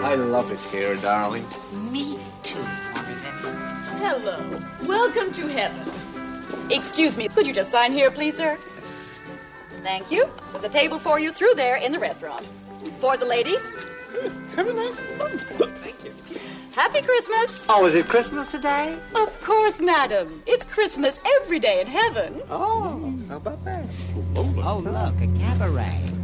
I love it here, darling. Me too, Morgan. Hello. Welcome to heaven. Excuse me, could you just sign here, please, sir? Thank you. There's a table for you through there in the restaurant. For the ladies. Have a nice month. Thank you. Happy Christmas. Oh, is it Christmas today? Of course, madam. It's Christmas every day in heaven. Oh, how about that? Lola. Oh, look, a cabaret.